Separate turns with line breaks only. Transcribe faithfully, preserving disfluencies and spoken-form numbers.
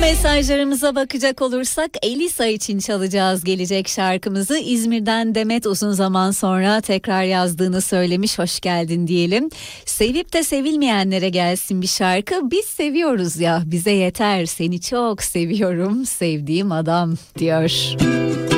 Mesajlarımıza bakacak olursak Elisa için çalacağız gelecek şarkımızı. İzmir'den Demet uzun zaman sonra tekrar yazdığını söylemiş, hoş geldin diyelim. Sevip de sevilmeyenlere gelsin bir şarkı. Biz seviyoruz ya, bize yeter, seni çok seviyorum sevdiğim adam diyor.